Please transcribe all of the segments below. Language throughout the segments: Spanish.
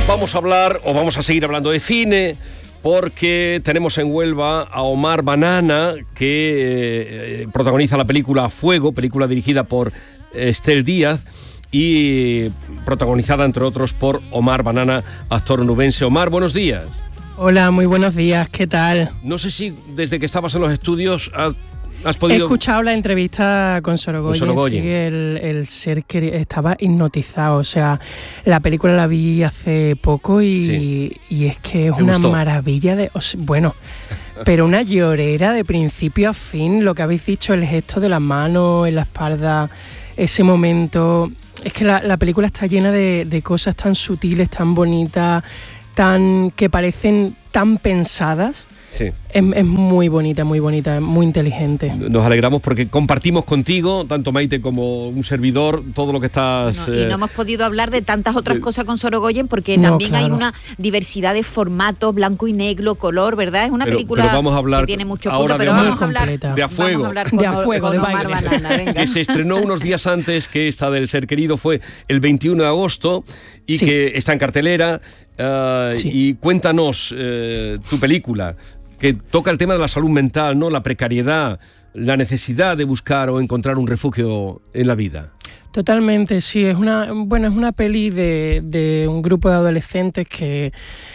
vamos a seguir hablando de cine, porque tenemos en Huelva a Omar Banana, que protagoniza la película Fuego, película dirigida por Estel Díaz y protagonizada, entre otros, por Omar Banana, actor onubense. Omar, buenos días. Hola, muy buenos días, ¿qué tal? No sé si desde que estabas en los estudios has podido... He escuchado la entrevista con Sorogoyen. Sí, el ser que estaba hipnotizado, o sea, la película la vi hace poco y es que es una maravilla de... bueno, pero una llorera de principio a fin, lo que habéis dicho, el gesto de la mano en la espalda, ese momento... Es que la película está llena de cosas tan sutiles, tan bonitas, que parecen tan pensadas. Sí. Es muy bonita, muy inteligente. Nos alegramos porque compartimos contigo, tanto Maite como un servidor, todo lo que estás... Y no hemos podido hablar de tantas otras cosas con Sorogoyen porque también hay una diversidad de formatos, blanco y negro, color, ¿verdad? Es una película vamos a hablar que tiene mucho punto, pero vamos a hablar de A Fuego. De Omar Banana, venga. Que se estrenó unos días antes que esta del Ser Querido, fue el 21 de agosto y que está en cartelera. Y cuéntanos tu película, que toca el tema de la salud mental, ¿no? La precariedad, la necesidad de buscar o encontrar un refugio en la vida. Totalmente, sí. Es una peli de un grupo de adolescentes que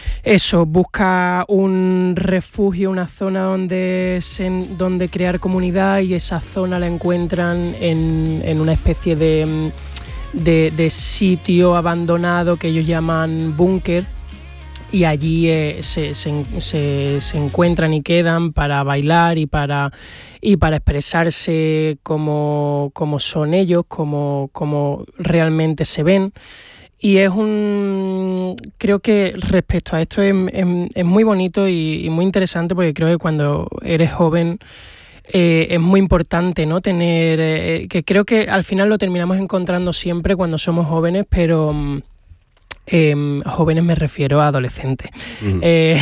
busca un refugio, una zona donde crear comunidad, y esa zona la encuentran en una especie de sitio abandonado que ellos llaman búnker. Y allí se encuentran y quedan para bailar y para expresarse como son ellos, como realmente se ven. Y creo que respecto a esto es muy bonito y muy interesante, porque creo que cuando eres joven es muy importante, ¿no? Tener que creo que al final lo terminamos encontrando siempre cuando somos jóvenes, pero jóvenes me refiero a adolescentes. Uh-huh.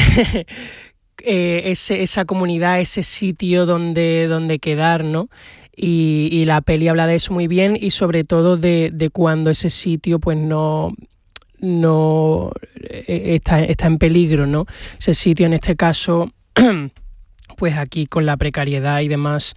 Esa comunidad, ese sitio donde quedar, ¿no? Y la peli habla de eso muy bien, y sobre todo de cuando ese sitio pues no está en peligro, ¿no? Ese sitio, en este caso, pues aquí con la precariedad y demás,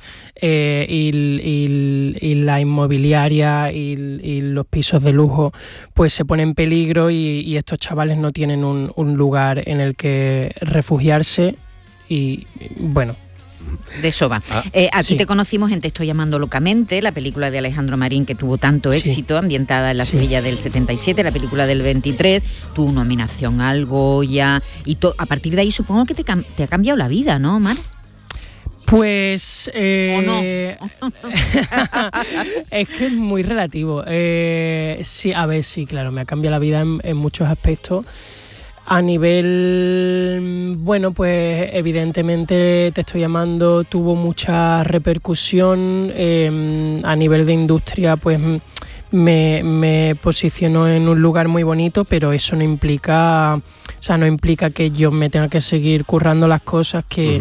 y la inmobiliaria y los pisos de lujo, pues se pone en peligro, y estos chavales no tienen un lugar en el que refugiarse, y bueno. De eso va. Aquí te conocimos en Te estoy llamando locamente, la película de Alejandro Marín que tuvo tanto éxito, ambientada en la Sevilla del 77, la película del 23, tuvo nominación al Goya, y a partir de ahí supongo que te ha cambiado la vida, ¿no, Omar? Pues... ¿O no? Es que es muy relativo. Sí, a ver, sí, claro, me ha cambiado la vida en muchos aspectos. A nivel, bueno, pues evidentemente Te estoy llamando tuvo mucha repercusión. A nivel de industria, pues me posicionó en un lugar muy bonito, pero eso no implica que yo me tenga que seguir currando las cosas, que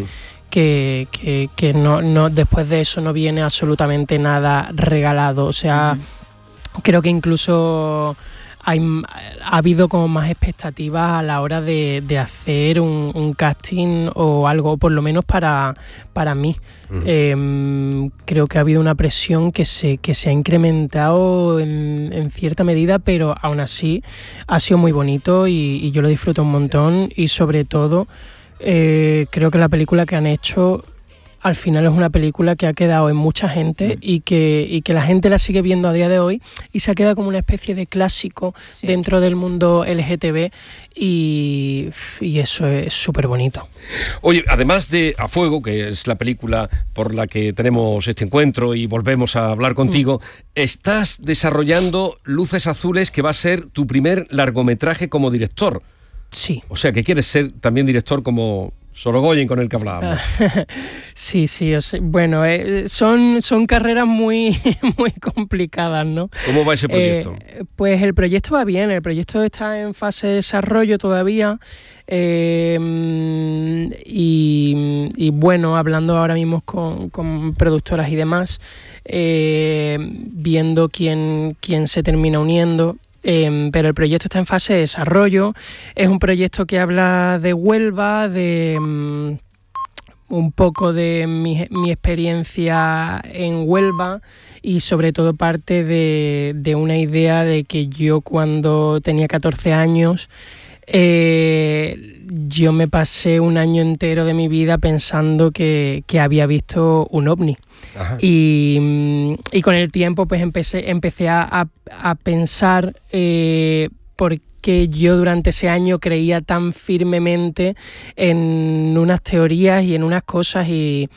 no después de eso no viene absolutamente nada regalado. O sea, creo que incluso ha habido como más expectativas a la hora de hacer un casting o algo, por lo menos para mí. Creo que ha habido una presión que se ha incrementado en cierta medida, pero aún así ha sido muy bonito y yo lo disfruto un montón, y sobre todo creo que la película que han hecho al final es una película que ha quedado en mucha gente y que la gente la sigue viendo a día de hoy, y se ha quedado como una especie de clásico dentro del mundo LGTB, y eso es súper bonito. Oye, además de A Fuego, que es la película por la que tenemos este encuentro y volvemos a hablar contigo, estás desarrollando Luces Azules, que va a ser tu primer largometraje como director. Sí. O sea, que quieres ser también director como Sorogoyen, con el que hablábamos. Sí, bueno, son carreras muy complicadas, ¿no? ¿Cómo va ese proyecto? Pues el proyecto va bien, el proyecto está en fase de desarrollo todavía, y bueno, hablando ahora mismo con productoras y demás, viendo quién se termina uniendo. pero el proyecto está en fase de desarrollo. Es un proyecto que habla de Huelva, de un poco de mi experiencia en Huelva y sobre todo parte de una idea de que yo cuando tenía 14 años yo me pasé un año entero de mi vida pensando que había visto un ovni. Y con el tiempo pues empecé a pensar por qué yo durante ese año creía tan firmemente en unas teorías y en unas cosas y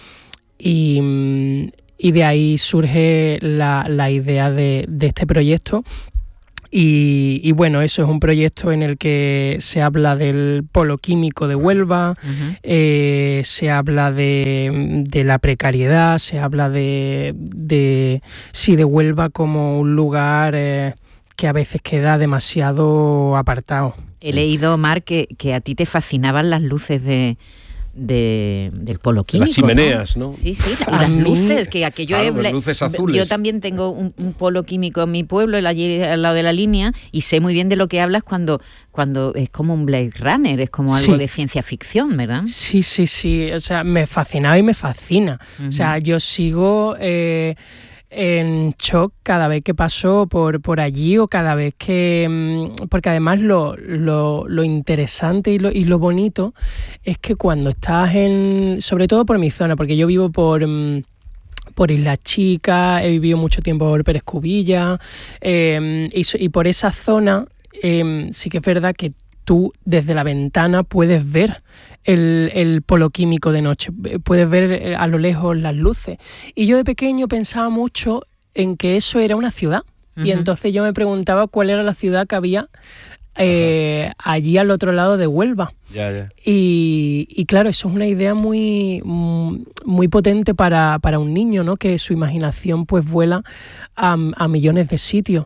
de ahí surge la idea de este proyecto. Y bueno, eso es un proyecto en el que se habla del polo químico de Huelva, se habla de la precariedad, se habla de Huelva como un lugar que a veces queda demasiado apartado. He leído, Mar, que a ti te fascinaban las luces del polo químico. Las chimeneas, ¿no? Sí, y las luces, que aquello las luces azules. Yo también tengo un polo químico en mi pueblo, allí al lado de la línea, y sé muy bien de lo que hablas cuando es como un Blade Runner, es como algo de ciencia ficción, ¿verdad? Sí, o sea, me fascinaba y me fascina. O sea, yo sigo en shock cada vez que paso por allí o cada vez que... Porque además lo interesante y lo bonito es que cuando estás sobre todo por mi zona, porque yo vivo por Isla Chica, he vivido mucho tiempo por Pérez Cubilla, y por esa zona sí que es verdad que tú desde la ventana puedes ver el polo químico de noche, puedes ver a lo lejos las luces. Y yo de pequeño pensaba mucho en que eso era una ciudad. Y entonces yo me preguntaba cuál era la ciudad que había allí al otro lado de Huelva. Y claro, eso es una idea muy potente para un niño, ¿no? Que su imaginación pues vuela a millones de sitios.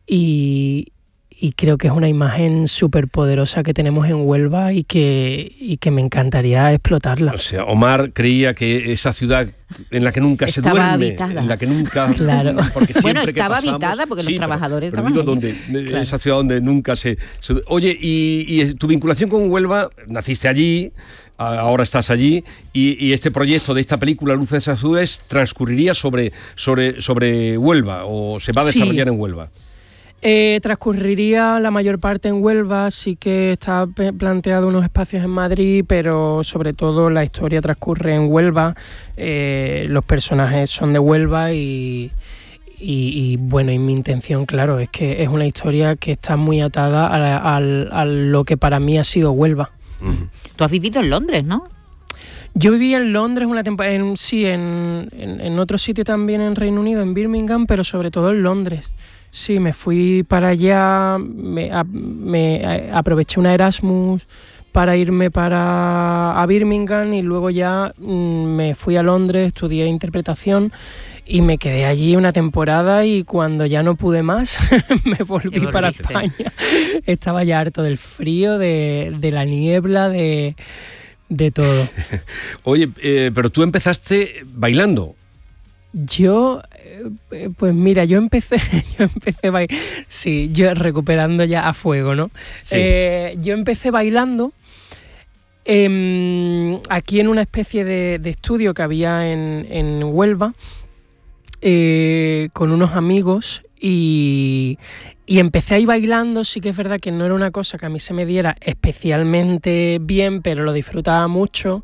Y creo que es una imagen súper poderosa que tenemos en Huelva y que me encantaría explotarla. O sea, Omar creía que esa ciudad en la que nunca estaba se duerme, habitada. En la que nunca... Claro. Bueno, estaba habitada porque los trabajadores pero digo, Claro. esa ciudad donde nunca se... Oye, y tu vinculación con Huelva, naciste allí, ahora estás allí, y este proyecto de esta película Luces Azules transcurriría sobre Huelva, o se va a desarrollar en Huelva. Transcurriría la mayor parte en Huelva, sí que está planteado unos espacios en Madrid, pero sobre todo la historia transcurre en Huelva, los personajes son de Huelva y bueno, y mi intención, claro, es que es una historia que está muy atada a lo que para mí ha sido Huelva. Tú has vivido en Londres, ¿no? Yo viví en Londres una temporada, en otro sitio también en Reino Unido, en Birmingham, pero sobre todo en Londres. Sí, me fui para allá, me aproveché una Erasmus para irme a Birmingham y luego ya me fui a Londres, estudié interpretación y me quedé allí una temporada y cuando ya no pude más me volví para España. Estaba ya harto del frío, de la niebla, de todo. Oye, pero tú empezaste bailando. Pues mira, yo empecé yo recuperando ya a fuego, ¿no? Sí. Yo empecé bailando aquí en una especie de estudio que había en Huelva con unos amigos y empecé ahí bailando. Sí que es verdad que no era una cosa que a mí se me diera especialmente bien, pero lo disfrutaba mucho.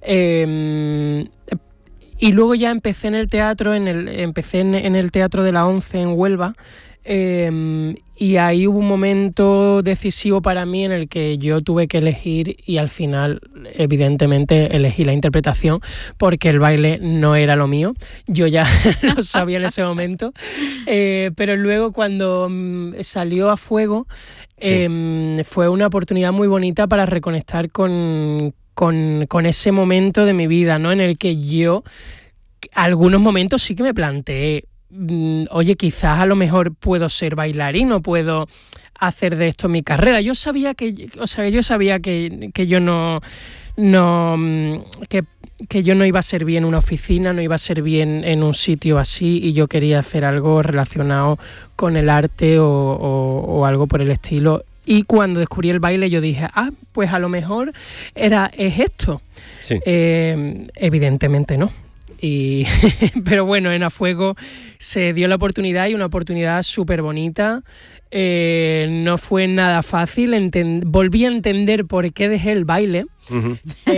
Y luego ya empecé en el teatro, en el Teatro de la Once en Huelva, y ahí hubo un momento decisivo para mí en el que yo tuve que elegir y al final, evidentemente, elegí la interpretación porque el baile no era lo mío. Yo ya lo sabía en ese momento, pero luego cuando salió A Fuego, fue una oportunidad muy bonita para reconectar con ese momento de mi vida, ¿no? En el que yo, algunos momentos sí que me planteé, oye, quizás a lo mejor puedo ser bailarín o puedo hacer de esto mi carrera. Yo sabía que yo no, que yo no iba a ser bien en una oficina, no iba a ser bien en un sitio así, y yo quería hacer algo relacionado con el arte o algo por el estilo. Y cuando descubrí el baile yo dije, pues a lo mejor es esto. Sí. Evidentemente no. Pero bueno, en A Fuego se dio la oportunidad, y una oportunidad súper bonita. No fue nada fácil, volví a entender por qué dejé el baile. Uh-huh.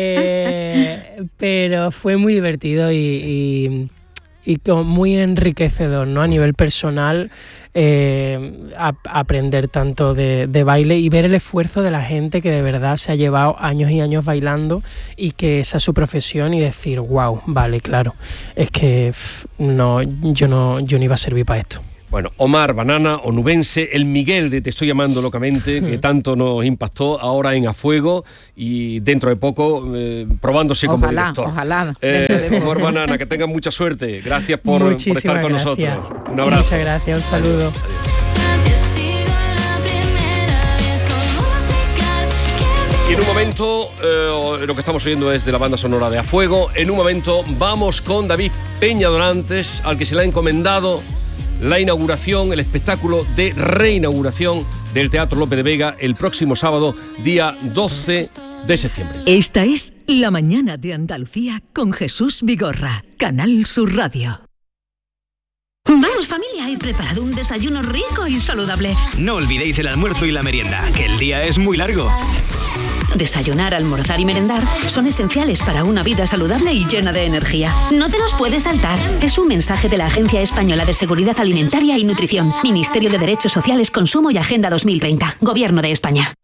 Pero fue muy divertido y muy enriquecedor, ¿no? A nivel personal, aprender tanto de baile y ver el esfuerzo de la gente que de verdad se ha llevado años y años bailando, y que esa es su profesión, y decir, wow, vale, claro, es que yo no iba a servir para esto. Bueno, Omar Banana, onubense, el Miguel de Te estoy llamando locamente, que tanto nos impactó, ahora en A Fuego, y dentro de poco probándose como director. Ojalá. Omar Banana, que tengan mucha suerte. Gracias por estar con nosotros. Un abrazo. Muchas gracias, un saludo. Y en un momento, lo que estamos oyendo es de la banda sonora de A Fuego. En un momento vamos con David Peñadorantes, al que se le ha encomendado la inauguración, el espectáculo de reinauguración del Teatro Lope de Vega el próximo sábado, día 12 de septiembre. Esta es La Mañana de Andalucía con Jesús Vigorra, Canal Sur Radio. Vamos familia, he preparado un desayuno rico y saludable. No olvidéis el almuerzo y la merienda, que el día es muy largo. Desayunar, almorzar y merendar son esenciales para una vida saludable y llena de energía. No te los puedes saltar. Es un mensaje de la Agencia Española de Seguridad Alimentaria y Nutrición, Ministerio de Derechos Sociales, Consumo y Agenda 2030, Gobierno de España.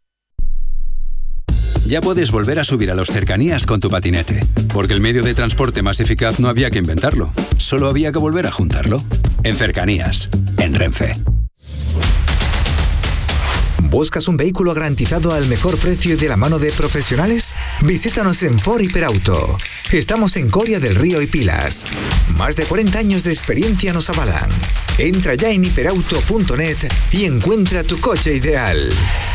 Ya puedes volver a subir a los cercanías con tu patinete, porque el medio de transporte más eficaz no había que inventarlo, solo había que volver a juntarlo. En Cercanías, en Renfe. ¿Buscas un vehículo garantizado al mejor precio y de la mano de profesionales? Visítanos en Ford Hiperauto. Estamos en Coria del Río y Pilas. Más de 40 años de experiencia nos avalan. Entra ya en hiperauto.net y encuentra tu coche ideal.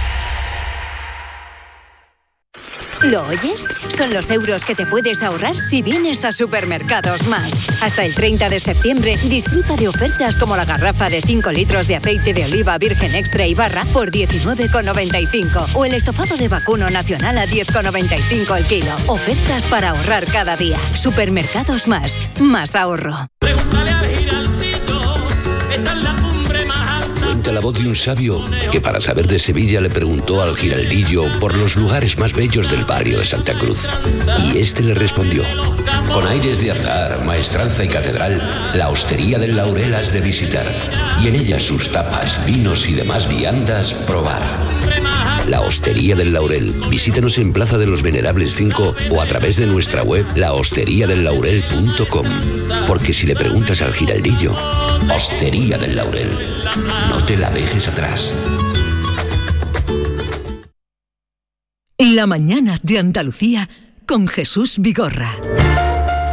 ¿Lo oyes? Son los euros que te puedes ahorrar si vienes a Supermercados Más. Hasta el 30 de septiembre disfruta de ofertas como la garrafa de 5 litros de aceite de oliva virgen extra y barra por 19,95 o el estofado de vacuno nacional a 10,95 el kilo. Ofertas para ahorrar cada día. Supermercados Más. Más ahorro. Pregúntale al Giraldillo, esta es la cumbre más alta. Cuenta la voz de un sabio que para saber de Sevilla le preguntó al Giraldillo por los lugares más bellos del barrio de Santa Cruz. Y este le respondió: con aires de azar, maestranza y catedral, la Hostería del Laurel has de visitar, y en ella sus tapas, vinos y demás viandas probar. La Hostería del Laurel. Visítanos en Plaza de los Venerables 5 o a través de nuestra web lahosteriadellaurel.com. Porque si le preguntas al Giraldillo, Hostería del Laurel, no te la dejes atrás. La Mañana de Andalucía con Jesús Vigorra.